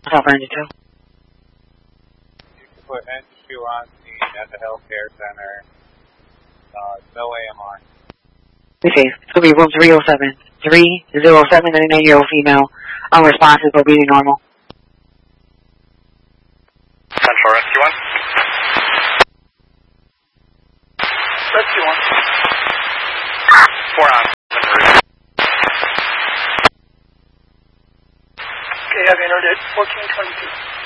South Ranger 2. You can put N2 on scene at the healthcare center. No AMR. Okay, it's going to be room 307. 307, 99-year-old female. Unresponsive but breathing normal. Central Rescue 1. Rescue 1. 4 on. Okay, I've entered at 1422.